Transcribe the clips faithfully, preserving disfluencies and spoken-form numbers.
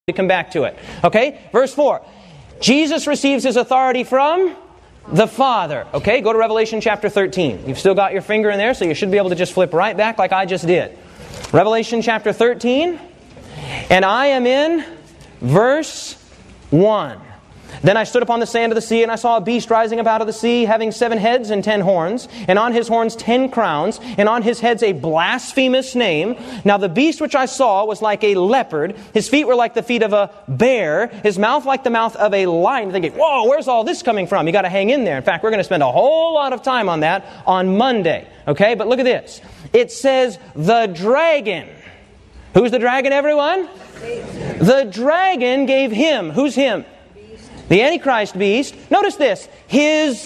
to come back to it. Okay, verse four. Jesus receives his authority from the Father. Okay, go to Revelation chapter thirteen. You've still got your finger in there, so you should be able to just flip right back like I just did. Revelation chapter thirteen, and I am in verse one. Then I stood upon the sand of the sea, and I saw a beast rising up out of the sea, having seven heads and ten horns, and on his horns ten crowns, and on his heads a blasphemous name. Now the beast which I saw was like a leopard. His feet were like the feet of a bear. His mouth like the mouth of a lion. You're thinking, whoa, where's all this coming from? You got to hang in there. In fact, we're going to spend a whole lot of time on that on Monday. Okay, but look at this. It says the dragon. Who's the dragon, everyone? The dragon gave him. Who's him? The Antichrist beast. Notice this. His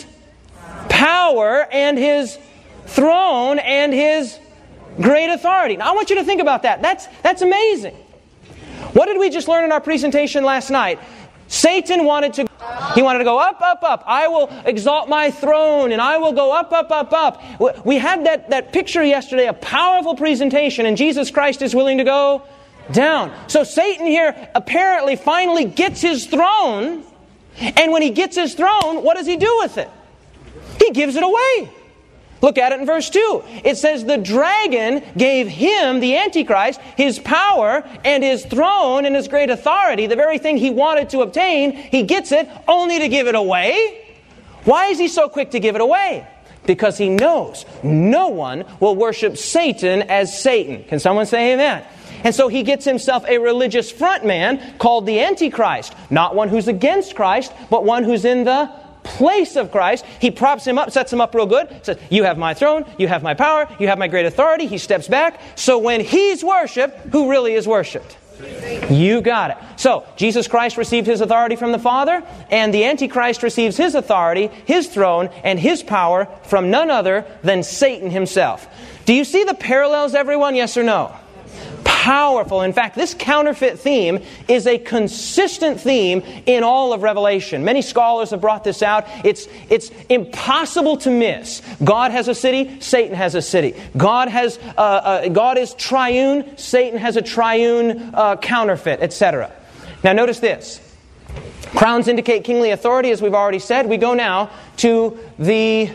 power and his throne and his great authority. Now I want you to think about that. That's, that's amazing. What did we just learn in our presentation last night? Satan wanted to, he wanted to go up, up, up. I will exalt my throne and I will go up, up, up, up. We had that, that picture yesterday, a powerful presentation, and Jesus Christ is willing to go down. So Satan here apparently finally gets his throne. And when he gets his throne, what does he do with it? He gives it away. Look at it in verse two. It says the dragon gave him, the Antichrist, his power and his throne and his great authority, the very thing he wanted to obtain. He gets it only to give it away. Why is he so quick to give it away? Because he knows no one will worship Satan as Satan. Can someone say amen? And so he gets himself a religious front man called the Antichrist. Not one who's against Christ, but one who's in the place of Christ. He props him up, sets him up real good. Says, you have my throne, you have my power, you have my great authority. He steps back. So when he's worshipped, who really is worshipped? You got it. So Jesus Christ received his authority from the Father, and the Antichrist receives his authority, his throne, and his power from none other than Satan himself. Do you see the parallels, everyone? Yes or no? Powerful. In fact, this counterfeit theme is a consistent theme in all of Revelation. Many scholars have brought this out. It's, it's impossible to miss. God has a city, Satan has a city. God has uh, uh, God is triune, Satan has a triune uh, counterfeit, et cetera. Now notice this. Crowns indicate kingly authority, as we've already said. We go now to the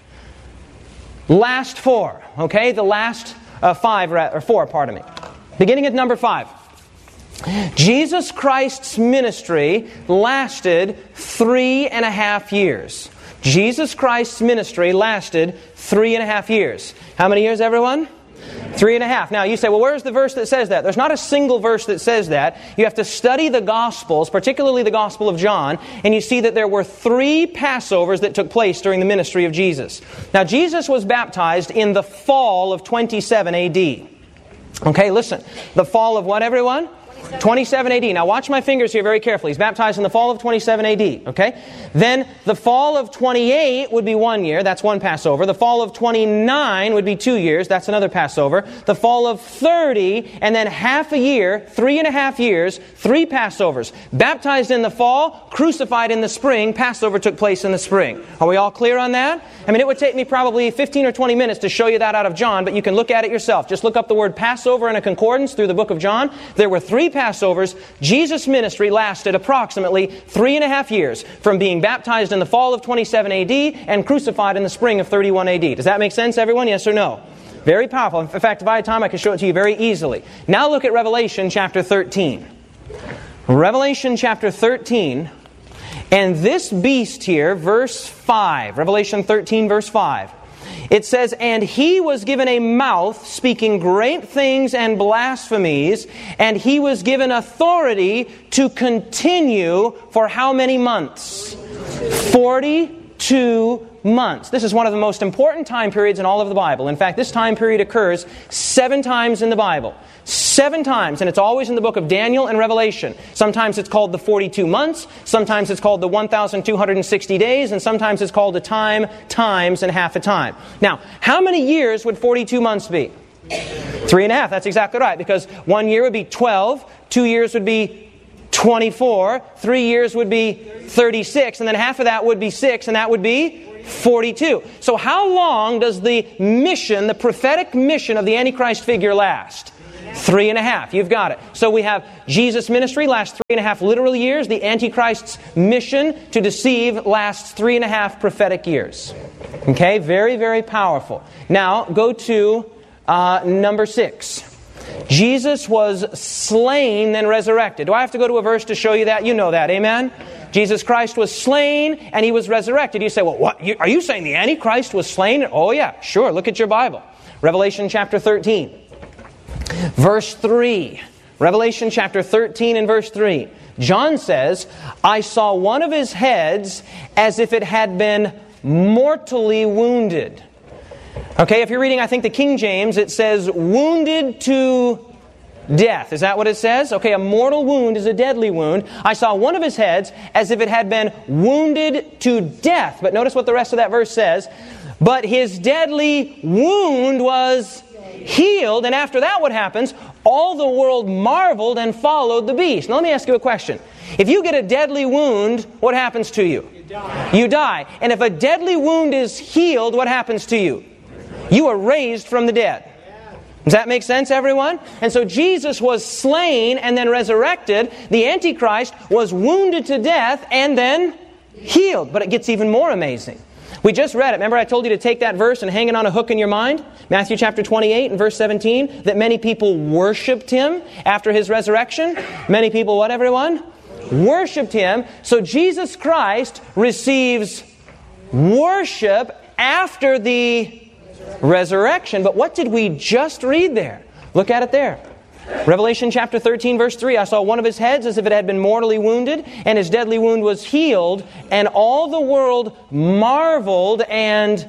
last four. Okay, the last uh, five, or four, pardon me. Beginning at number five. Jesus Christ's ministry lasted three and a half years. Jesus Christ's ministry lasted three and a half years. How many years, everyone? Three and a half. Now you say, well, where's the verse that says that? There's not a single verse that says that. You have to study the Gospels, particularly the Gospel of John, and you see that there were three Passovers that took place during the ministry of Jesus. Now Jesus was baptized in the fall of twenty-seven A D. Okay, listen. The fall of what, everyone? twenty-seven A D. Now watch my fingers here very carefully. He's baptized in the fall of twenty-seven A D. Okay? Then the fall of twenty-eight would be one year. That's one Passover. The fall of twenty-nine would be two years. That's another Passover. The fall of thirty, and then half a year, three and a half years, three Passovers. Baptized in the fall, crucified in the spring. Passover took place in the spring. Are we all clear on that? I mean, it would take me probably fifteen or twenty minutes to show you that out of John, but you can look at it yourself. Just look up the word Passover in a concordance through the book of John. There were three Passovers. Jesus' ministry lasted approximately three and a half years, from being baptized in the fall of twenty-seven A D and crucified in the spring of thirty-one A D. Does that make sense, everyone? Yes or no? Very powerful. In fact, if I had time, I could show it to you very easily. Now look at Revelation chapter thirteen. Revelation chapter thirteen, and this beast here, verse five, Revelation thirteen, verse five. It says, and he was given a mouth speaking great things and blasphemies, and he was given authority to continue for how many months? forty-two months. This is one of the most important time periods in all of the Bible. In fact, this time period occurs seven times in the Bible. Seven times, and it's always in the book of Daniel and Revelation. Sometimes it's called the forty-two months, sometimes it's called the one thousand two hundred sixty days, and sometimes it's called a time, times, and half a time. Now, how many years would forty-two months be? Three and a half, that's exactly right, because one year would be twelve, two years would be twenty-four, three years would be thirty-six, and then half of that would be six, and that would be forty-two. So how long does the mission, the prophetic mission of the Antichrist figure last? Three and a half. You've got it. So we have Jesus' ministry lasts three and a half literal years. The Antichrist's mission to deceive lasts three and a half prophetic years. Okay? Very, very powerful. Now, go to uh, number six. Jesus was slain, then resurrected. Do I have to go to a verse to show you that? You know that. Amen? Jesus Christ was slain, and He was resurrected. You say, well, what? Are you saying the Antichrist was slain? Oh, yeah. Sure. Look at your Bible. Revelation chapter thirteen. Verse three. Revelation chapter thirteen and verse three. John says, I saw one of His heads as if it had been mortally wounded. Okay, if you're reading, I think, the King James, it says, wounded to death. Is that what it says? Okay, a mortal wound is a deadly wound. I saw one of His heads as if it had been wounded to death. But notice what the rest of that verse says. But His deadly wound was healed, and after that what happens? All the world marveled and followed the beast. Now let me ask you a question. If you get a deadly wound, what happens to you? You die. You die. And if a deadly wound is healed, what happens to you? You are raised from the dead. Does that make sense, everyone? And so Jesus was slain and then resurrected. The Antichrist was wounded to death and then healed. But it gets even more amazing. We just read it. Remember I told you to take that verse and hang it on a hook in your mind? Matthew chapter twenty-eight and verse seventeen. That many people worshipped Him after His resurrection. Many people, what everyone? Worshipped Him. So Jesus Christ receives worship after the resurrection. But what did we just read there? Look at it there. Revelation chapter thirteen verse three. I saw one of His heads as if it had been mortally wounded, and His deadly wound was healed, and all the world marveled and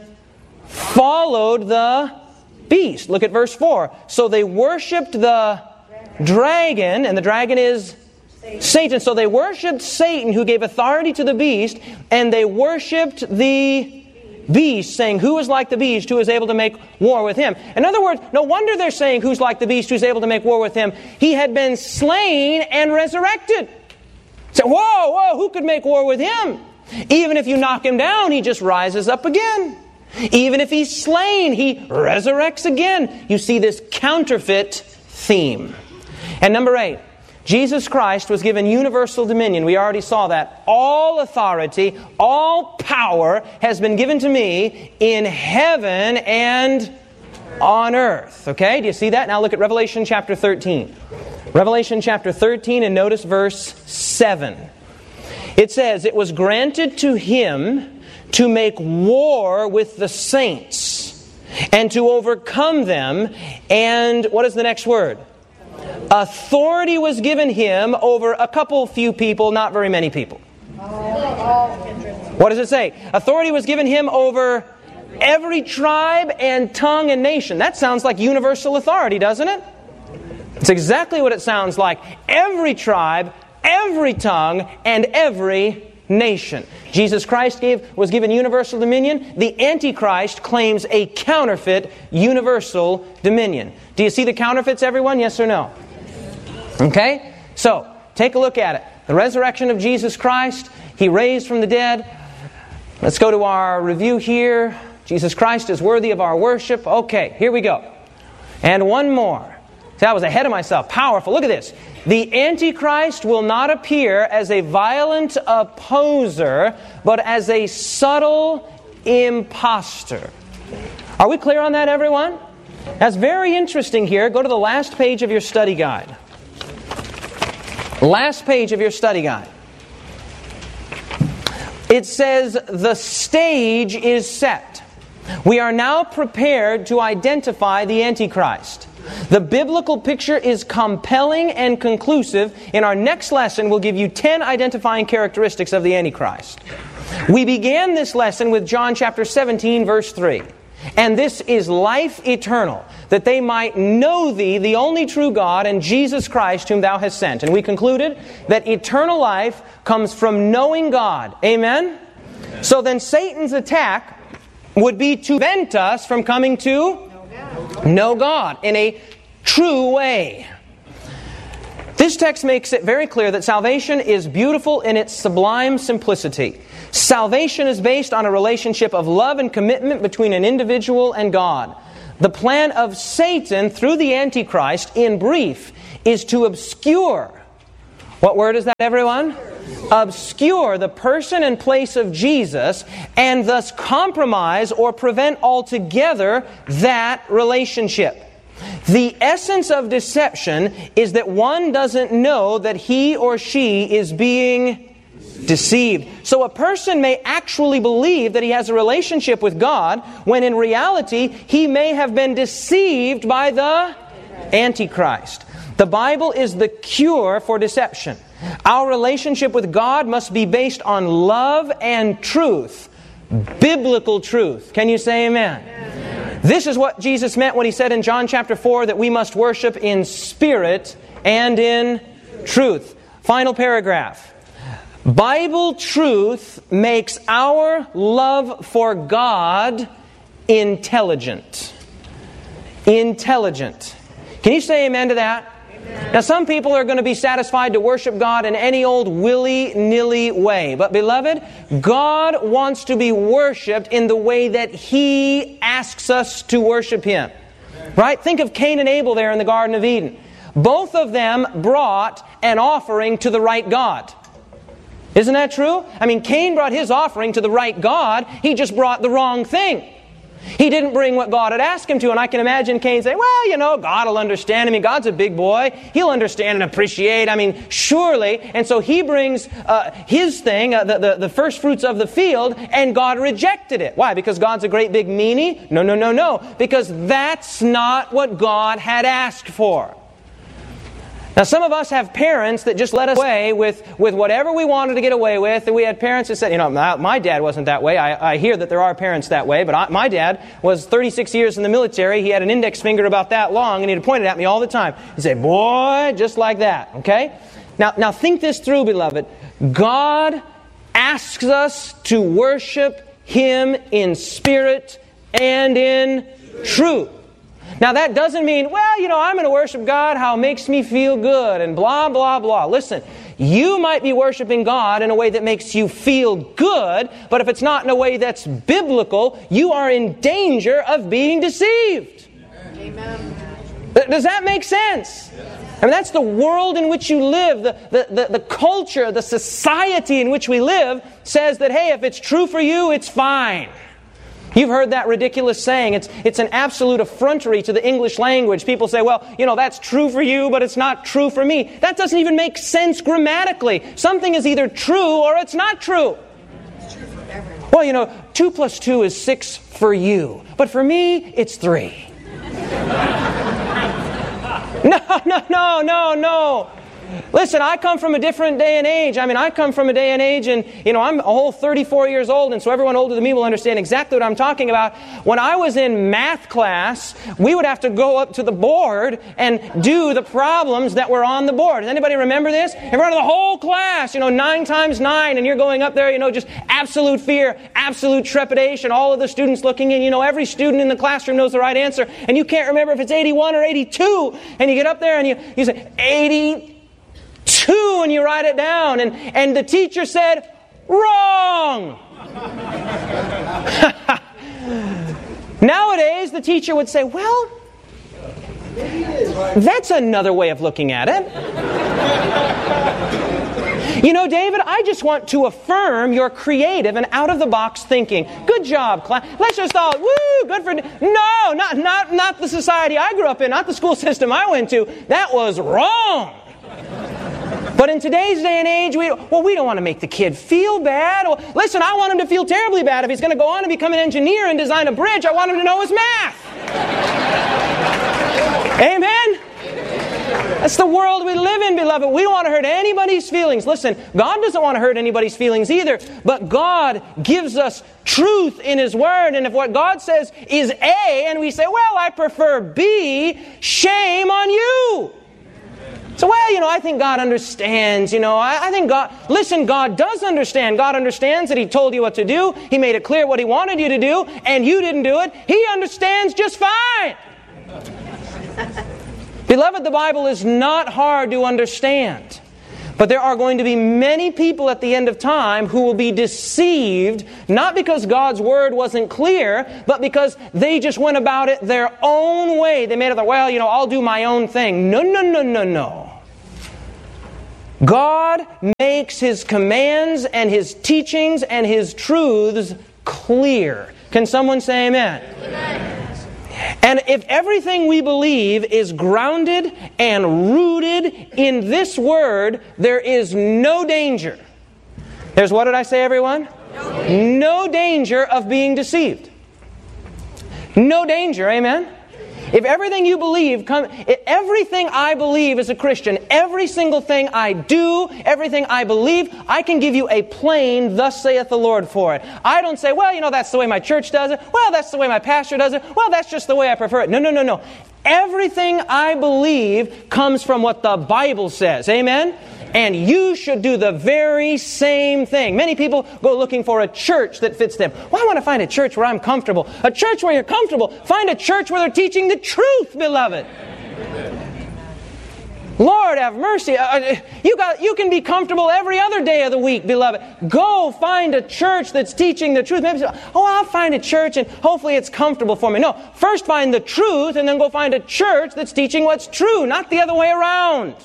followed the beast. Look at verse four. So they worshipped the dragon, and the dragon is Satan. So they worshipped Satan, who gave authority to the beast, and they worshipped the beast, saying, who is like the beast, who is able to make war with him? In other words, no wonder they're saying, who's like the beast, who's able to make war with him? He had been slain and resurrected. So, whoa, whoa, who could make war with him? Even if you knock him down, he just rises up again. Even if he's slain, he resurrects again. You see this counterfeit theme. And number eight, Jesus Christ was given universal dominion. We already saw that. All authority, all power has been given to me in heaven and on earth. Okay, do you see that? Now look at Revelation chapter thirteen. Revelation chapter thirteen, and notice verse seven. It says, it was granted to Him to make war with the saints and to overcome them. And what is the next word? Authority was given Him over a couple few people, not very many people. What does it say? Authority was given Him over every tribe and tongue and nation. That sounds like universal authority, doesn't it? It's exactly what it sounds like. Every tribe, every tongue, and every nation. Jesus Christ gave was given universal dominion. The Antichrist claims a counterfeit universal dominion. Do you see the counterfeits, everyone? Yes or no? Okay? So, take a look at it. The resurrection of Jesus Christ. He raised from the dead. Let's go to our review here. Jesus Christ is worthy of our worship. Okay, here we go. And one more. See, I was ahead of myself. Powerful. Look at this. The Antichrist will not appear as a violent opposer, but as a subtle imposter. Are we clear on that, everyone? That's very interesting here. Go to the last page of your study guide. Last page of your study guide. It says, the stage is set. We are now prepared to identify the Antichrist. The biblical picture is compelling and conclusive. In our next lesson, we'll give you ten identifying characteristics of the Antichrist. We began this lesson with John chapter seventeen, verse three. And this is life eternal, that they might know Thee, the only true God, and Jesus Christ, whom Thou hast sent. And we concluded that eternal life comes from knowing God. Amen? So then Satan's attack would be to prevent us from coming to know God in a true way. This text makes it very clear that salvation is beautiful in its sublime simplicity. Salvation is based on a relationship of love and commitment between an individual and God. The plan of Satan through the Antichrist, in brief, is to obscure. What word is that, everyone? Obscure the person and place of Jesus, and thus compromise or prevent altogether that relationship. The essence of deception is that one doesn't know that he or she is being deceived. So a person may actually believe that he has a relationship with God, when in reality he may have been deceived by the Antichrist. The Bible is the cure for deception. Our relationship with God must be based on love and truth. Biblical truth. Can you say amen? Amen. This is what Jesus meant when He said in John chapter four that we must worship in spirit and in truth. Final paragraph. Bible truth makes our love for God intelligent. Intelligent. Can you say amen to that? Now, some people are going to be satisfied to worship God in any old willy-nilly way. But, beloved, God wants to be worshipped in the way that He asks us to worship Him. Right? Think of Cain and Abel there in the Garden of Eden. Both of them brought an offering to the right God. Isn't that true? I mean, Cain brought his offering to the right God. He just brought the wrong thing. He didn't bring what God had asked him to. And I can imagine Cain saying, well, you know, God will understand. I mean, God's a big boy. He'll understand and appreciate. I mean, surely. And so he brings uh, his thing, uh, the, the, the first fruits of the field, and God rejected it. Why? Because God's a great big meanie? No, no, no, no. Because that's not what God had asked for. Now, some of us have parents that just let us away with, with whatever we wanted to get away with. And we had parents that said, you know, my, my dad wasn't that way. I, I hear that there are parents that way. But I, my dad was thirty-six years in the military. He had an index finger about that long, and he'd point it at me all the time. He'd say, boy, just like that. Okay? Now, now think this through, beloved. God asks us to worship Him in spirit and in truth. Now that doesn't mean, well, you know, I'm going to worship God how it makes me feel good and blah, blah, blah. Listen, you might be worshiping God in a way that makes you feel good, but if it's not in a way that's biblical, you are in danger of being deceived. Amen. Does that make sense? I mean, that's the world in which you live. The, the, the, the culture, the society in which we live says that, hey, if it's true for you, it's fine. You've heard that ridiculous saying. It's, it's an absolute effrontery to the English language. People say, well, you know, that's true for you, but it's not true for me. That doesn't even make sense grammatically. Something is either true or it's not true. It's true for everyone. Well, you know, two plus two is six for you. But for me, it's three. No, no, no, no, no. Listen, I come from a different day and age. I mean, I come from a day and age, and, you know, I'm a whole thirty-four years old, and so everyone older than me will understand exactly what I'm talking about. When I was in math class, we would have to go up to the board and do the problems that were on the board. Does anybody remember this? In front of the whole class, you know, nine times nine, and you're going up there, you know, just absolute fear, absolute trepidation, all of the students looking in. You know, every student in the classroom knows the right answer, and you can't remember if it's eighty-one or eighty-two, and you get up there and you, you say, eighty-two, and you write it down, and, and the teacher said, wrong! Nowadays, the teacher would say, well, that's another way of looking at it. You know, David, I just want to affirm your creative and out-of-the-box thinking. Good job, class. Let's just all, woo, good for... No, not, not, not the society I grew up in, not the school system I went to. That was wrong. But in today's day and age, we well, we don't want to make the kid feel bad. Well, listen, I want him to feel terribly bad. If he's going to go on and become an engineer and design a bridge, I want him to know his math. Amen? That's the world we live in, beloved. We don't want to hurt anybody's feelings. Listen, God doesn't want to hurt anybody's feelings either. But God gives us truth in His Word. And if what God says is A, and we say, well, I prefer B, shame on you. So, well, you know, I think God understands, you know, I, I think God, listen, God does understand. God understands that He told you what to do. He made it clear what He wanted you to do, and you didn't do it. He understands just fine. Beloved, the Bible is not hard to understand. But there are going to be many people at the end of time who will be deceived, not because God's Word wasn't clear, but because they just went about it their own way. They made it, well, you know, I'll do my own thing. No, no, no, no, no. God makes His commands and His teachings and His truths clear. Can someone say amen? Amen. And if everything we believe is grounded and rooted in this Word, there is no danger. There's what did I say, everyone? No, no danger of being deceived. No danger, amen? If everything you believe, come, everything I believe as a Christian, every single thing I do, everything I believe, I can give you a plain, thus saith the Lord for it. I don't say, well, you know, that's the way my church does it. Well, that's the way my pastor does it. Well, that's just the way I prefer it. No, no, no, no. Everything I believe comes from what the Bible says. Amen? And you should do the very same thing. Many people go looking for a church that fits them. Well, I want to find a church where I'm comfortable. A church where you're comfortable. Find a church where they're teaching the truth, beloved. Lord have mercy. Uh, you got, you can be comfortable every other day of the week, beloved. Go find a church that's teaching the truth. Maybe say, oh, I'll find a church and hopefully it's comfortable for me. No, first find the truth and then go find a church that's teaching what's true, not the other way around.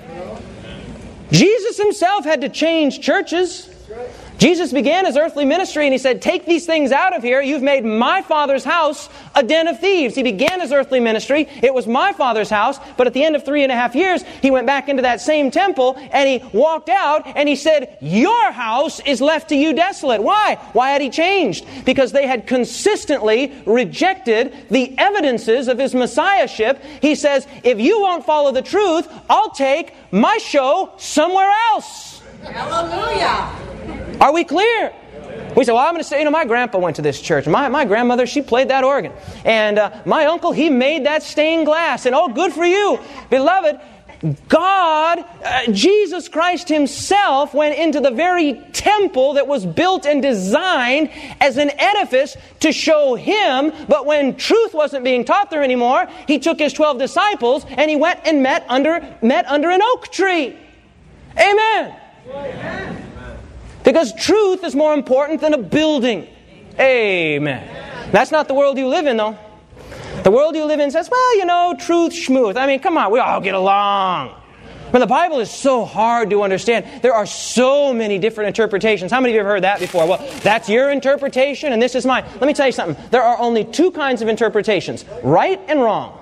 Jesus Himself had to change churches. Jesus began His earthly ministry and He said, take these things out of here. You've made my Father's house a den of thieves. He began His earthly ministry. It was my Father's house. But at the end of three and a half years, He went back into that same temple and He walked out and He said, your house is left to you desolate. Why? Why had He changed? Because they had consistently rejected the evidences of His Messiahship. He says, if you won't follow the truth, I'll take my show somewhere else. Hallelujah. Are we clear? We say, well, I'm going to say, you know, my grandpa went to this church. My, my grandmother, she played that organ. And uh, my uncle, he made that stained glass. And oh, good for you. Beloved, God, uh, Jesus Christ Himself went into the very temple that was built and designed as an edifice to show Him. But when truth wasn't being taught there anymore, He took His twelve disciples and He went and met under, met under an oak tree. Amen. Amen. Because truth is more important than a building. Amen. That's not the world you live in, though. The world you live in says, well, you know, truth, schmooth. I mean, come on, we all get along. But the Bible is so hard to understand. There are so many different interpretations. How many of you have heard that before? Well, that's your interpretation and this is mine. Let me tell you something. There are only two kinds of interpretations, right and wrong.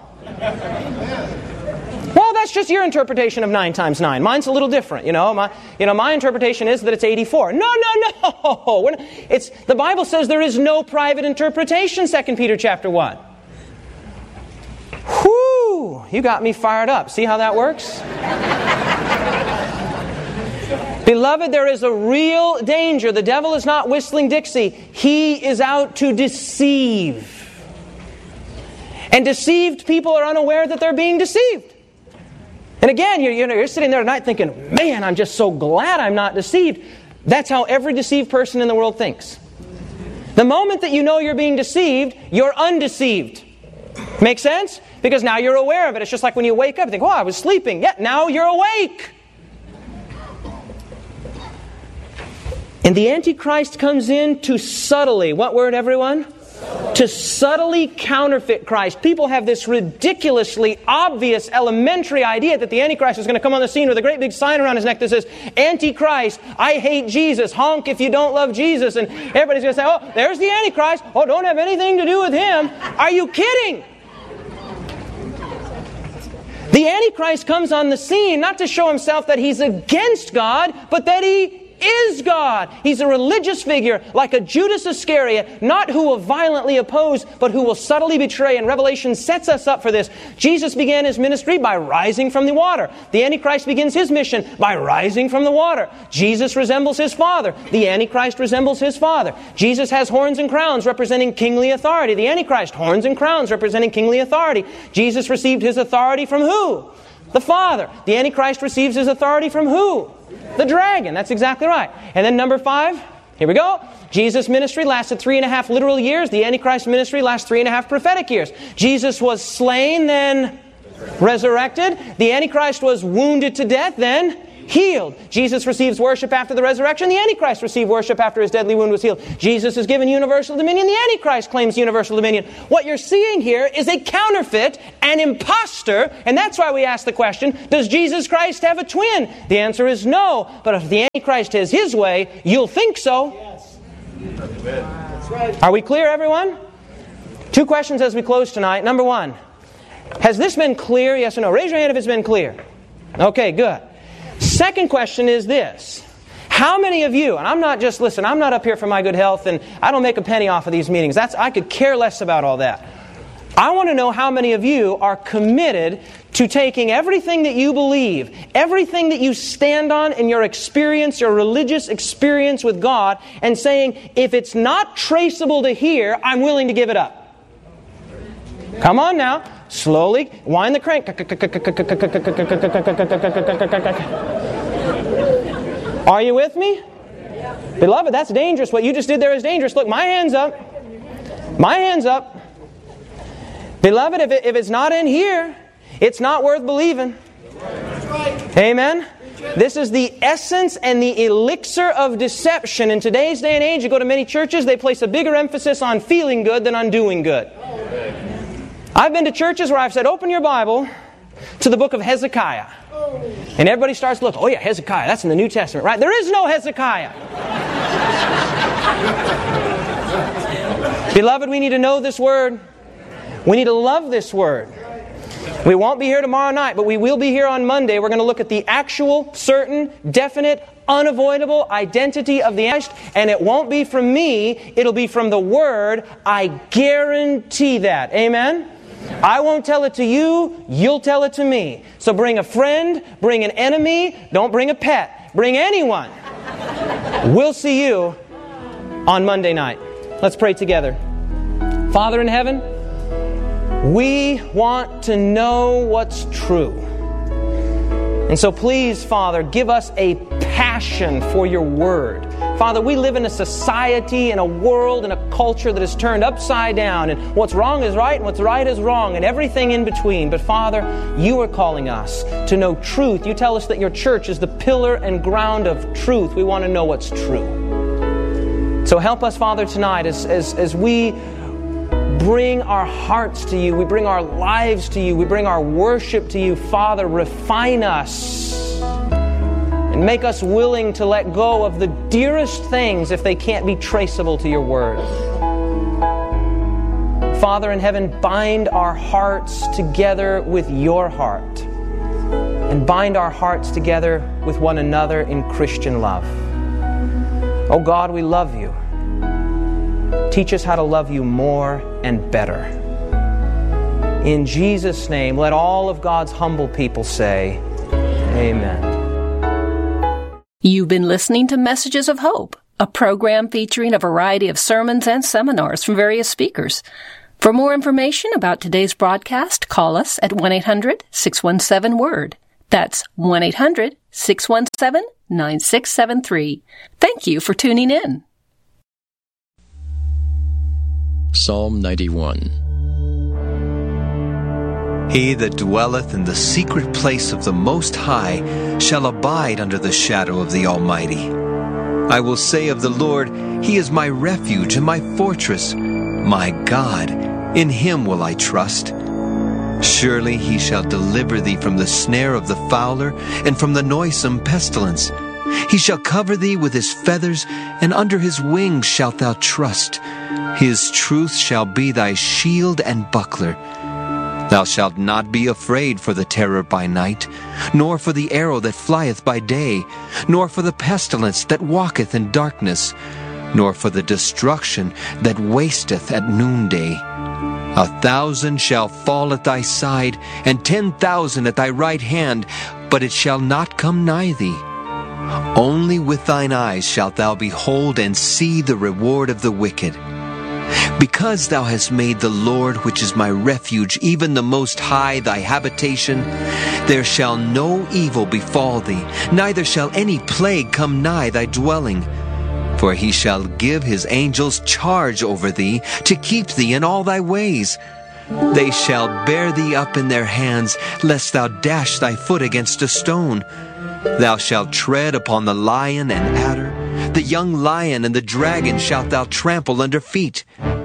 Well, that's just your interpretation of nine times nine. Mine's a little different, you know. My, you know, my interpretation is that it's eighty-four. No, no, no. We're not, it's, the Bible says there is no private interpretation, Second Peter chapter one. Whew, you got me fired up. See how that works? Beloved, there is a real danger. The devil is not whistling Dixie. He is out to deceive. And deceived people are unaware that they're being deceived. And again, you're, you know, you're sitting there tonight thinking, man, I'm just so glad I'm not deceived. That's how every deceived person in the world thinks. The moment that you know you're being deceived, you're undeceived. Make sense? Because now you're aware of it. It's just like when you wake up and think, oh, I was sleeping. Yeah, now you're awake. And the Antichrist comes in to subtly, what word, everyone? To subtly counterfeit Christ. People have this ridiculously obvious elementary idea that the Antichrist is going to come on the scene with a great big sign around his neck that says, Antichrist, I hate Jesus, honk if you don't love Jesus. And everybody's going to say, oh, there's the Antichrist. Oh, don't have anything to do with him. Are you kidding? The Antichrist comes on the scene not to show himself that he's against God, but that he is God. He's a religious figure like a Judas Iscariot, not who will violently oppose, but who will subtly betray. And Revelation sets us up for this. Jesus began His ministry by rising from the water. The Antichrist begins his mission by rising from the water. Jesus resembles His Father. The Antichrist resembles His Father. Jesus has horns and crowns representing kingly authority. The Antichrist, horns and crowns representing kingly authority. Jesus received His authority from who? The Father. The Antichrist receives his authority from who? The dragon. That's exactly right. And then number five, here we go. Jesus' ministry lasted three and a half literal years. The Antichrist ministry lasts three and a half prophetic years. Jesus was slain, then resurrected. The Antichrist was wounded to death, then healed. Jesus receives worship after the resurrection. The Antichrist received worship after his deadly wound was healed. Jesus is given universal dominion. The Antichrist claims universal dominion. What you're seeing here is a counterfeit, an imposter, and that's why we ask the question, does Jesus Christ have a twin? The answer is no. But if the Antichrist has his way, you'll think so. Yes. That's right. Are we clear, everyone? Two questions as we close tonight. Number one, has this been clear? Yes or no? Raise your hand if it's been clear. Okay, good. Second question is this. How many of you, and I'm not just, listen, I'm not up here for my good health, and I don't make a penny off of these meetings. That's I could care less about all that. I want to know how many of you are committed to taking everything that you believe, everything that you stand on in your experience, your religious experience with God, and saying, if it's not traceable to here, I'm willing to give it up. Come on now. Slowly. Wind the crank. Are you with me? Beloved, that's dangerous. What you just did there is dangerous. Look, my hand's up. My hand's up. Beloved, if, it, if it's not in here, it's not worth believing. Amen? This is the essence and the elixir of deception. In today's day and age, you go to many churches, they place a bigger emphasis on feeling good than on doing good. I've been to churches where I've said, open your Bible to the book of Hezekiah. And everybody starts looking, oh yeah, Hezekiah, that's in the New Testament, right? There is no Hezekiah. Beloved, we need to know this word. We need to love this word. We won't be here tomorrow night, but we will be here on Monday. We're going to look at the actual, certain, definite, unavoidable identity of the Antichrist, and it won't be from me, it'll be from the Word. I guarantee that. Amen? I won't tell it to you, you'll tell it to me. So bring a friend, bring an enemy, don't bring a pet. Bring anyone. We'll see you on Monday night. Let's pray together. Father in heaven, we want to know what's true. And so please, Father, give us a passion for your word. Father, we live in a society, in a world, in a culture that is turned upside down. And what's wrong is right and what's right is wrong and everything in between. But Father, you are calling us to know truth. You tell us that your church is the pillar and ground of truth. We want to know what's true. So help us, Father, tonight as, as, as we bring our hearts to you, we bring our lives to you, we bring our worship to you. Father, refine us and make us willing to let go of the dearest things if they can't be traceable to your word. Father in heaven, bind our hearts together with your heart and bind our hearts together with one another in Christian love. Oh God, we love you. Teach us how to love you more and better. In Jesus' name, let all of God's humble people say, Amen. You've been listening to Messages of Hope, a program featuring a variety of sermons and seminars from various speakers. For more information about today's broadcast, call us at one eight hundred six one seven word. That's one eight hundred six one seven nine six seven three. Thank you for tuning in. Psalm ninety-one. He that dwelleth in the secret place of the Most High shall abide under the shadow of the Almighty. I will say of the Lord, He is my refuge and my fortress, my God, in Him will I trust. Surely He shall deliver thee from the snare of the fowler and from the noisome pestilence. He shall cover thee with His feathers, and under His wings shalt thou trust. His truth shall be thy shield and buckler. Thou shalt not be afraid for the terror by night, nor for the arrow that flieth by day, nor for the pestilence that walketh in darkness, nor for the destruction that wasteth at noonday. A thousand shall fall at thy side, and ten thousand at thy right hand, but it shall not come nigh thee. Only with thine eyes shalt thou behold and see the reward of the wicked. Because thou hast made the Lord, which is my refuge, even the Most High, thy habitation, there shall no evil befall thee, neither shall any plague come nigh thy dwelling. For he shall give his angels charge over thee, to keep thee in all thy ways. They shall bear thee up in their hands, lest thou dash thy foot against a stone. Thou shalt tread upon the lion and adder, the young lion and the dragon shalt thou trample under feet.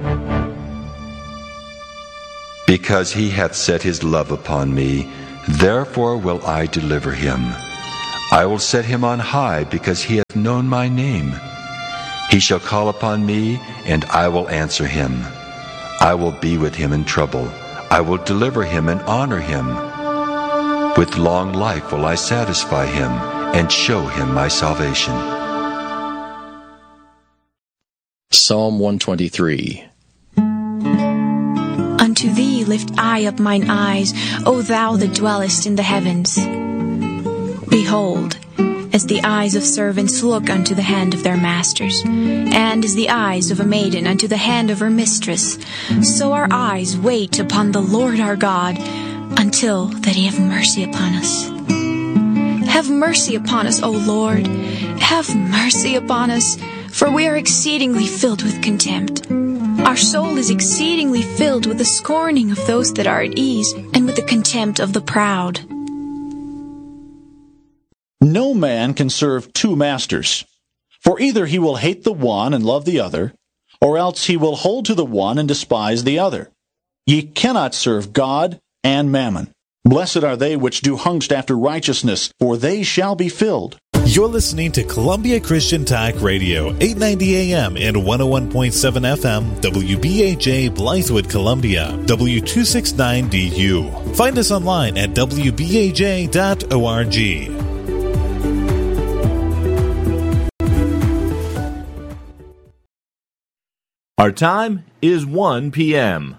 Because he hath set his love upon me, therefore will I deliver him. I will set him on high, because he hath known my name. He shall call upon me, and I will answer him. I will be with him in trouble. I will deliver him and honor him. With long life will I satisfy him, and show him my salvation. Psalm one twenty-three. Unto thee lift I up mine eyes, O thou that dwellest in the heavens. Behold, as the eyes of servants look unto the hand of their masters, and as the eyes of a maiden unto the hand of her mistress, so our eyes wait upon the Lord our God, until that he have mercy upon us. Have mercy upon us, O Lord. Have mercy upon us, for we are exceedingly filled with contempt. Our soul is exceedingly filled with the scorning of those that are at ease, and with the contempt of the proud. No man can serve two masters, for either he will hate the one and love the other, or else he will hold to the one and despise the other. Ye cannot serve God and mammon. Blessed are they which do hunger after righteousness, for they shall be filled. You're listening to Columbia Christian Talk Radio, eight ninety A M and one oh one point seven F M, W B H A Blythewood, Columbia, W two sixty-nine D U. Find us online at w b h a dot org. Our time is one p m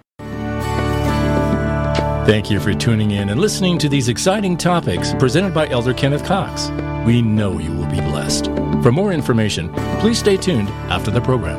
Thank you for tuning in and listening to these exciting topics presented by Elder Kenneth Cox. We know you will be blessed. For more information, please stay tuned after the program.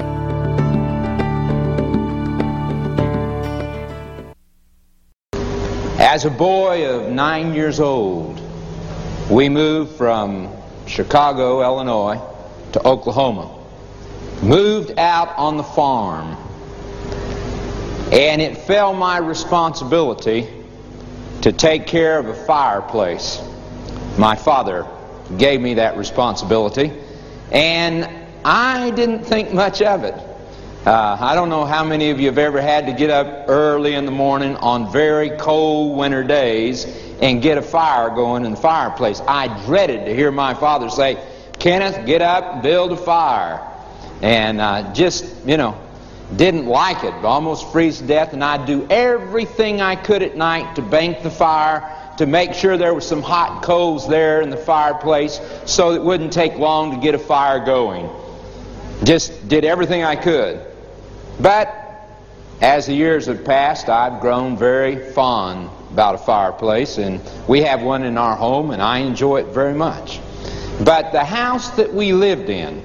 As a boy of nine years old, we moved from Chicago, Illinois, to Oklahoma. Moved out on the farm. And it fell my responsibility to take care of a fireplace. My father gave me that responsibility, and I didn't think much of it. Uh, I don't know how many of you have ever had to get up early in the morning on very cold winter days and get a fire going in the fireplace. I dreaded to hear my father say, "Kenneth, get up and build a fire." And uh, just, you know, didn't like it, almost freeze to death, and I'd do everything I could at night to bank the fire, to make sure there was some hot coals there in the fireplace so it wouldn't take long to get a fire going. Just did everything I could. But as the years have passed, I've grown very fond about a fireplace, and we have one in our home, and I enjoy it very much. But the house that we lived in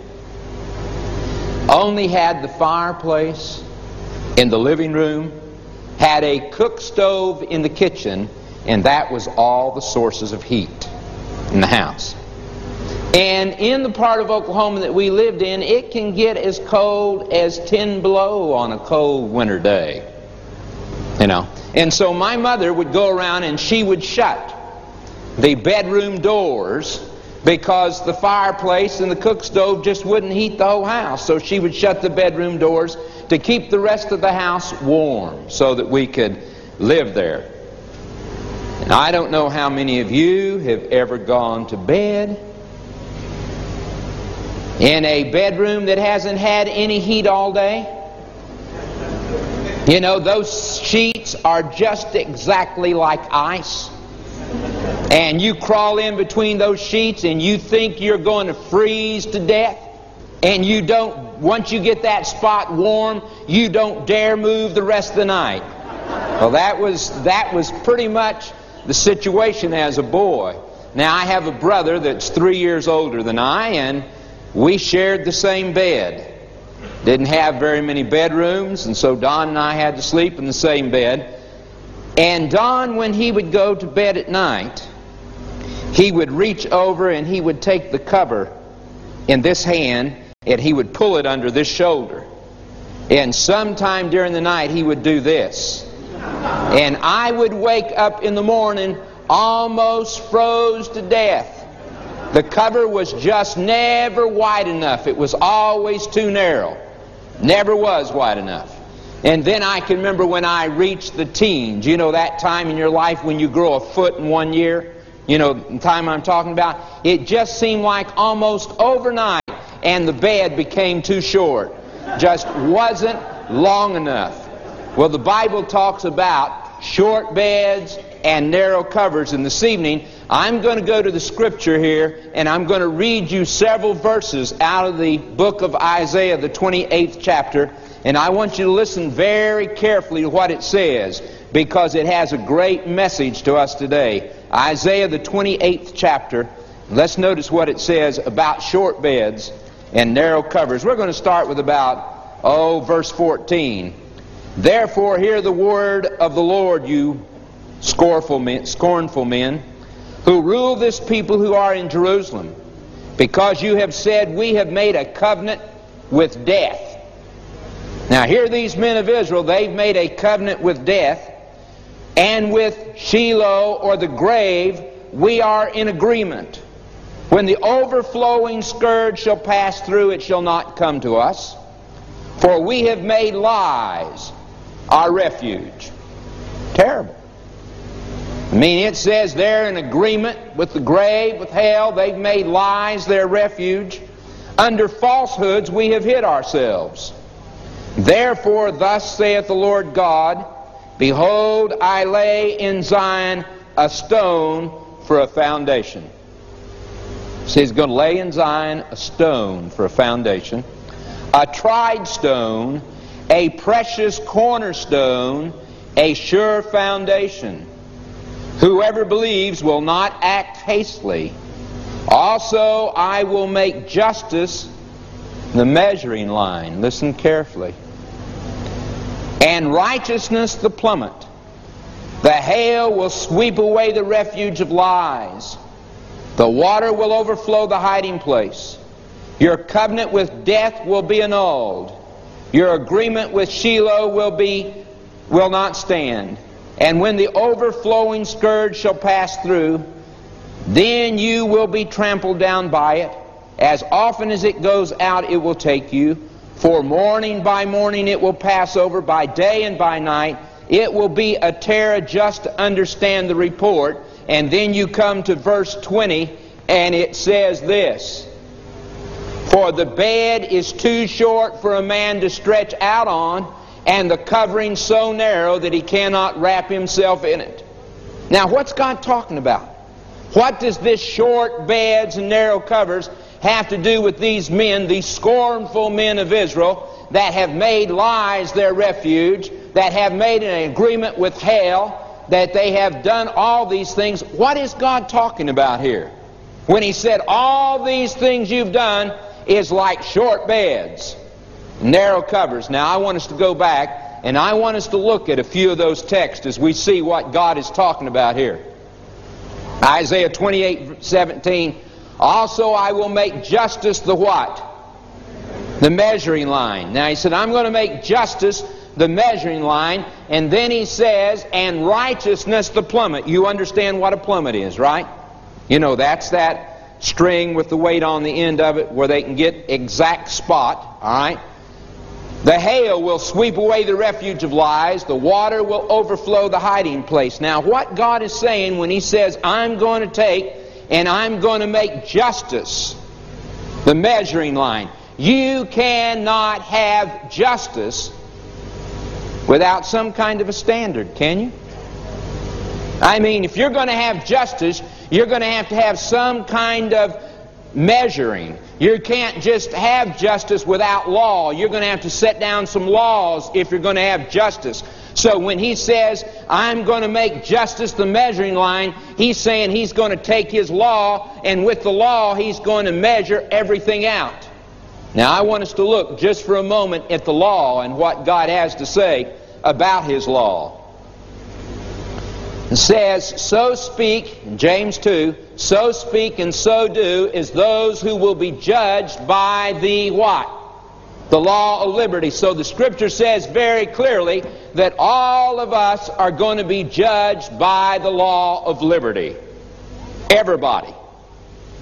only had the fireplace in the living room, had a cook stove in the kitchen, and that was all the sources of heat in the house. And in the part of Oklahoma that we lived in, it can get as cold as ten below on a cold winter day. You know. And so my mother would go around and she would shut the bedroom doors, because the fireplace and the cook stove just wouldn't heat the whole house. So she would shut the bedroom doors to keep the rest of the house warm so that we could live there. And I don't know how many of you have ever gone to bed in a bedroom that hasn't had any heat all day. You know, those sheets are just exactly like ice. And you crawl in between those sheets and you think you're going to freeze to death. And you don't, once you get that spot warm, you don't dare move the rest of the night. Well, that was, that was pretty much the situation as a boy. Now, I have a brother that's three years older than I, and we shared the same bed. Didn't have very many bedrooms, and so Don and I had to sleep in the same bed. And Don, when he would go to bed at night, he would reach over and he would take the cover in this hand and he would pull it under this shoulder. And sometime during the night he would do this. And I would wake up in the morning almost froze to death. The cover was just never wide enough. It was always too narrow. Never was wide enough. And then I can remember when I reached the teens. You know that time in your life when you grow a foot in one year? You know the time I'm talking about? It just seemed like almost overnight, and the bed became too short. Just wasn't long enough. Well, the Bible talks about short beds and narrow covers. And this evening, I'm going to go to the Scripture here, and I'm going to read you several verses out of the book of Isaiah, the twenty-eighth chapter. And I want you to listen very carefully to what it says, because it has a great message to us today. Isaiah, the twenty-eighth chapter. Let's notice what it says about short beds and narrow covers. We're going to start with about, oh, verse fourteen. Therefore hear the word of the Lord, you scornful men, scornful men, who rule this people who are in Jerusalem, because you have said, we have made a covenant with death. Now here these men of Israel, they've made a covenant with death, and with Sheol, or the grave, we are in agreement. When the overflowing scourge shall pass through, it shall not come to us. For we have made lies our refuge. Terrible. I mean, it says they're in agreement with the grave, with hell. They've made lies their refuge. Under falsehoods we have hid ourselves. Therefore thus saith the Lord God, behold, I lay in Zion a stone for a foundation. So he's going to lay in Zion a stone for a foundation, a tried stone, a precious cornerstone, a sure foundation. Whoever believes will not act hastily. Also I will make justice the measuring line. Listen carefully. And righteousness the plummet. The hail will sweep away the refuge of lies. The water will overflow the hiding place. Your covenant with death will be annulled. Your agreement with Sheol will be will not stand. And when the overflowing scourge shall pass through, then you will be trampled down by it. As often as it goes out, it will take you. For morning by morning it will pass over, by day and by night. It will be a terror just to understand the report. And then you come to verse twenty, and it says this. For the bed is too short for a man to stretch out on, and the covering so narrow that he cannot wrap himself in it. Now, what's God talking about? What does this short beds and narrow covers have to do with these men, these scornful men of Israel, that have made lies their refuge, that have made an agreement with hell, that they have done all these things? What is God talking about here? When He said, all these things you've done is like short beds, narrow covers. Now I want us to go back, and I want us to look at a few of those texts as we see what God is talking about here. Isaiah twenty-eight seventeen. Also I will make justice the what? The measuring line. Now he said, I'm going to make justice the measuring line. And then he says, and righteousness the plummet. You understand what a plummet is, right? You know, that's that string with the weight on the end of it where they can get exact spot, all right? The hail will sweep away the refuge of lies. The water will overflow the hiding place. Now, what God is saying when He says, I'm going to take and I'm going to make justice the measuring line. You cannot have justice without some kind of a standard, can you? I mean, if you're going to have justice, you're going to have to have some kind of measuring. You can't just have justice without law. You're going to have to set down some laws if you're going to have justice. So when He says, I'm going to make justice the measuring line, He's saying He's going to take His law, and with the law He's going to measure everything out. Now I want us to look just for a moment at the law and what God has to say about His law. It says, so speak, in James two, so speak and so do is those who will be judged by the what? The law of liberty. So the Scripture says very clearly that all of us are going to be judged by the law of liberty. Everybody.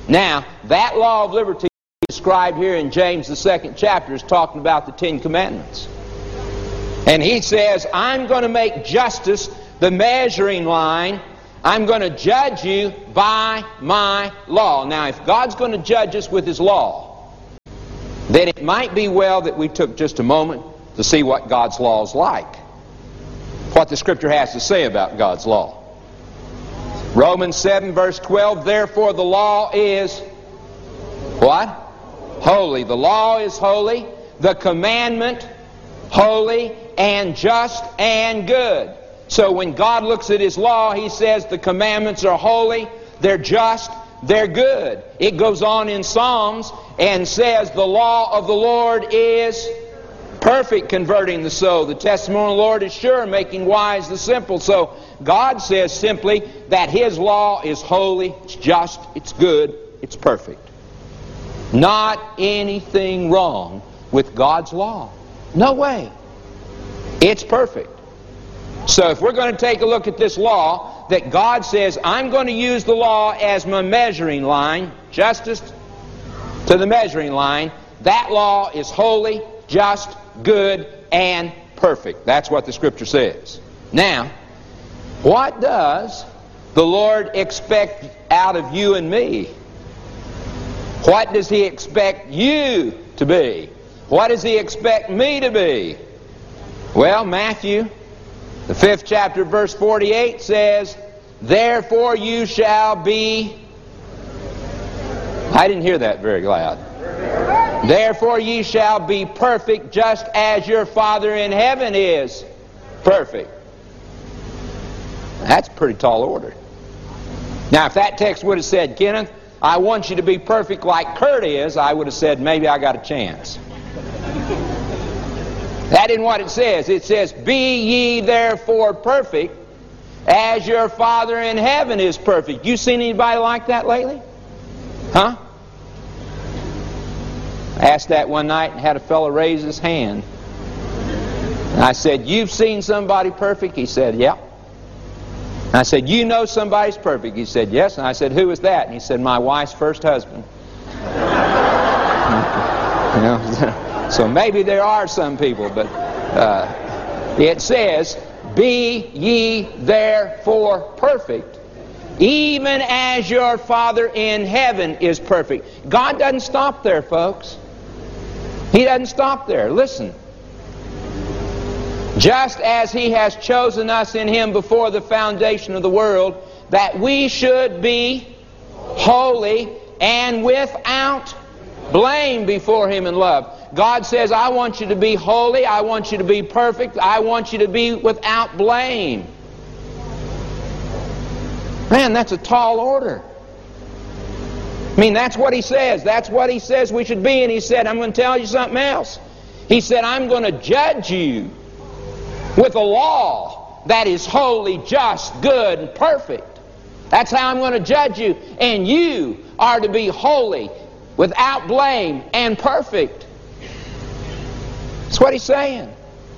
Now, that law of liberty described here in James, the second chapter, is talking about the Ten Commandments. And he says, I'm going to make justice the measuring line. I'm going to judge you by my law. Now, if God's going to judge us with His law, then it might be well that we took just a moment to see what God's law is like. What the Scripture has to say about God's law. Romans seven, verse twelve, therefore the law is what? Holy. The law is holy. The commandment holy and just and good. So when God looks at His law, He says the commandments are holy, they're just, they're good. It goes on in Psalms and says the law of the Lord is perfect, converting the soul. The testimony of the Lord is sure, making wise the simple. So God says simply that His law is holy, it's just, it's good, it's perfect. Not anything wrong with God's law. No way. It's perfect. So if we're going to take a look at this law, that God says, I'm going to use the law as my measuring line, justice to the measuring line, that law is holy, just, good, and perfect. That's what the Scripture says. Now, what does the Lord expect out of you and me? What does He expect you to be? What does He expect me to be? Well, Matthew, the fifth chapter, verse forty-eight says, therefore you shall be... I didn't hear that very loud. Therefore ye shall be perfect, just as your Father in heaven is perfect. That's a pretty tall order. Now, if that text would have said, Kenneth, I want you to be perfect like Kurt is, I would have said, maybe I got a chance. That isn't what it says. It says, be ye therefore perfect, as your Father in heaven is perfect. You seen anybody like that lately? Huh? I asked that one night and had a fellow raise his hand. And I said, you've seen somebody perfect? He said, yeah. And I said, you know somebody's perfect? He said, yes. And I said, who is that? And he said, my wife's first husband. You know, so maybe there are some people, but uh, it says, be ye therefore perfect, even as your Father in heaven is perfect. God doesn't stop there, folks. He doesn't stop there. Listen. Just as He has chosen us in Him before the foundation of the world, that we should be holy and without blame before Him in love. God says, I want you to be holy, I want you to be perfect, I want you to be without blame. Man, that's a tall order. I mean, that's what He says. That's what He says we should be. And He said, I'm going to tell you something else. He said, I'm going to judge you with a law that is holy, just, good, and perfect. That's how I'm going to judge you. And you are to be holy, without blame, and perfect. That's what He's saying.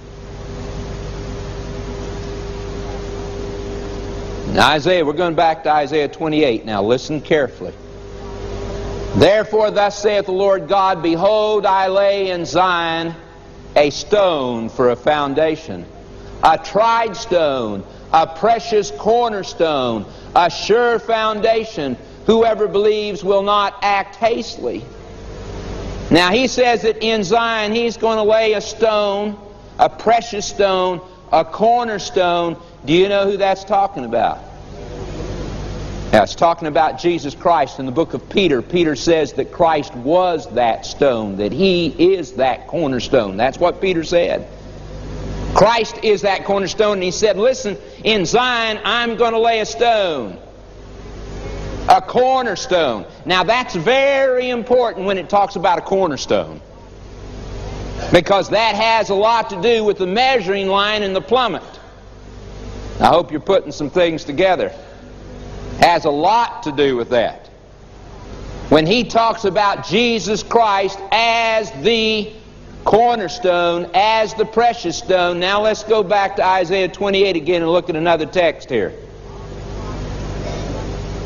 In Isaiah, we're going back to Isaiah twenty-eight now. Listen carefully. Therefore thus saith the Lord God, behold, I lay in Zion a stone for a foundation, a tried stone, a precious cornerstone, a sure foundation. Whoever believes will not act hastily. Now He says that in Zion He's going to lay a stone, a precious stone, a cornerstone. Do you know who that's talking about? Yeah, it's talking about Jesus Christ. In the book of Peter, Peter says that Christ was that stone, that He is that cornerstone. That's what Peter said. Christ is that cornerstone, and He said, listen, in Zion I'm going to lay a stone. A cornerstone. Now that's very important when it talks about a cornerstone, because that has a lot to do with the measuring line and the plummet. I hope you're putting some things together. Has a lot to do with that. When he talks about Jesus Christ as the cornerstone, as the precious stone. Now let's go back to Isaiah twenty-eight again and look at another text here.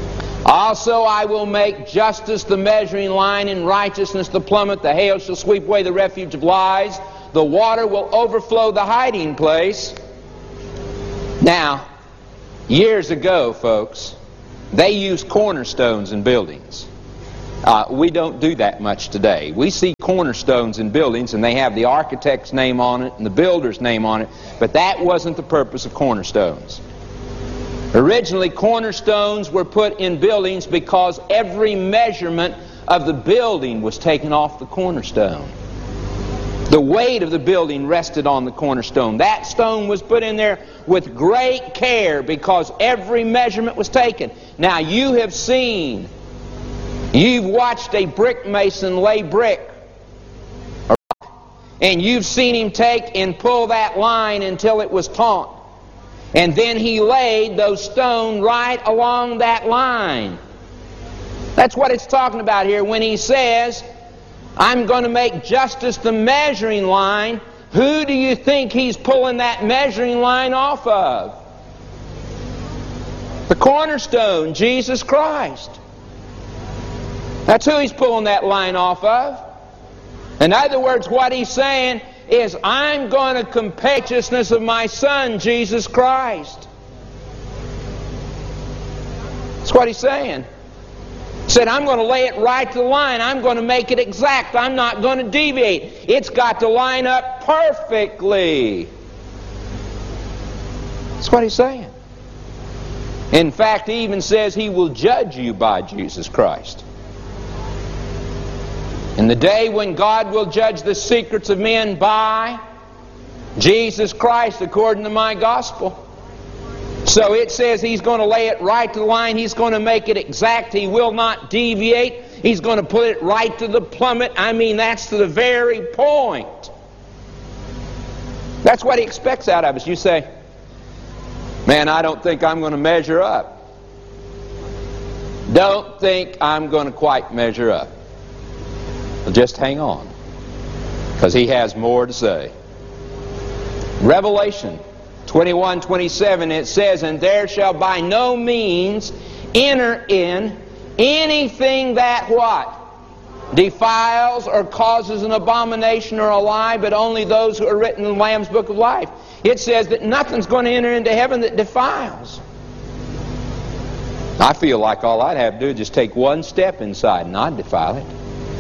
Also I will make justice the measuring line, and righteousness the plummet. The hail shall sweep away the refuge of lies. The water will overflow the hiding place. Now, years ago, folks, they used cornerstones in buildings. Uh, we don't do that much today. We see cornerstones in buildings, and they have the architect's name on it and the builder's name on it, but that wasn't the purpose of cornerstones. Originally, cornerstones were put in buildings because every measurement of the building was taken off the cornerstone. The weight of the building rested on the cornerstone. That stone was put in there with great care because every measurement was taken. Now, you have seen, you've watched a brick mason lay brick, and you've seen him take and pull that line until it was taut. And then he laid those stones right along that line. That's what it's talking about here when he says, I'm going to make justice the measuring line. Who do you think he's pulling that measuring line off of? The cornerstone, Jesus Christ. That's who he's pulling that line off of. In other words, what he's saying is, I'm going to compare the righteousness of my Son, Jesus Christ. That's what he's saying. He said, I'm going to lay it right to the line. I'm going to make it exact. I'm not going to deviate. It's got to line up perfectly. That's what he's saying. In fact, he even says he will judge you by Jesus Christ. In the day when God will judge the secrets of men by Jesus Christ, according to my gospel. So it says he's going to lay it right to the line. He's going to make it exact. He will not deviate. He's going to put it right to the plummet. I mean, that's to the very point. That's what he expects out of us. You say, man, I don't think I'm going to measure up. Don't think I'm going to quite measure up. Well, just hang on, because he has more to say. Revelation twenty-one twenty-seven, it says, and there shall by no means enter in anything that what? Defiles or causes an abomination or a lie, but only those who are written in the Lamb's Book of Life. It says that nothing's going to enter into heaven that defiles. I feel like all I'd have to do is just take one step inside and I'd defile it.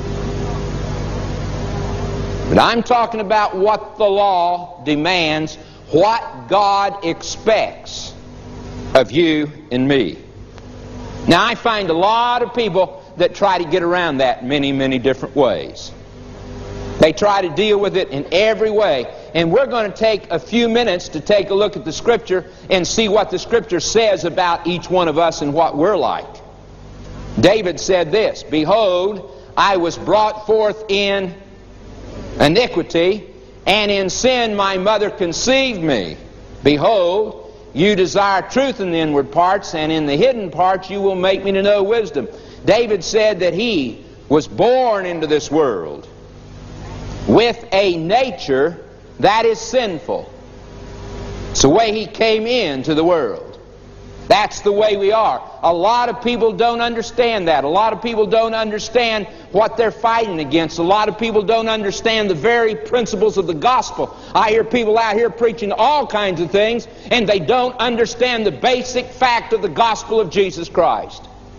But I'm talking about what the law demands, what God expects of you and me. Now, I find a lot of people that try to get around that in many, many different ways. They try to deal with it in every way. And we're going to take a few minutes to take a look at the Scripture and see what the Scripture says about each one of us and what we're like. David said this, behold, I was brought forth in iniquity, and in sin my mother conceived me. Behold, you desire truth in the inward parts, and in the hidden parts you will make me to know wisdom. David said that he was born into this world with a nature that is sinful. It's the way he came into the world. That's the way we are. A lot of people don't understand that. A lot of people don't understand what they're fighting against. A lot of people don't understand the very principles of the gospel. I hear people out here preaching all kinds of things, and they don't understand the basic fact of the gospel of Jesus Christ.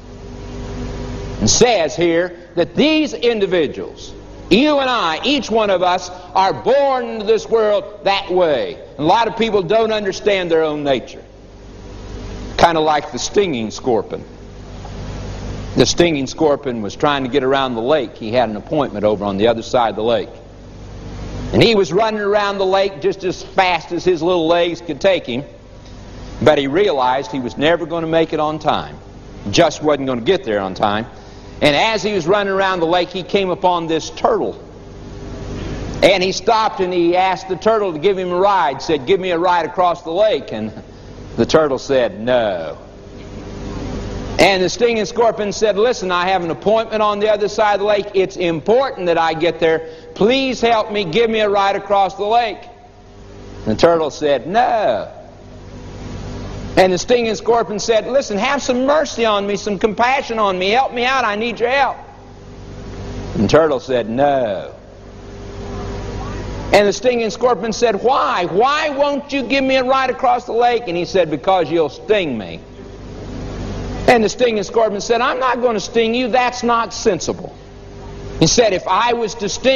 It says here that these individuals, you and I, each one of us, are born into this world that way. And a lot of people don't understand their own nature. Kind of like the stinging scorpion. The stinging scorpion was trying to get around the lake. He had an appointment over on the other side of the lake. And he was running around the lake just as fast as his little legs could take him. But he realized he was never going to make it on time. Just wasn't going to get there on time. And as he was running around the lake, he came upon this turtle. And he stopped and he asked the turtle to give him a ride. Said, give me a ride across the lake. And the turtle said, no. And the stinging scorpion said, listen, I have an appointment on the other side of the lake. It's important that I get there. Please help me. Give me a ride across the lake. And the turtle said, no. And the stinging scorpion said, listen, have some mercy on me, some compassion on me. Help me out. I need your help. And the turtle said, no. And the stinging scorpion said, why? Why won't you give me a ride across the lake? And he said, because you'll sting me. And the stinging scorpion said, I'm not going to sting you. That's not sensible. He said, if I was to sting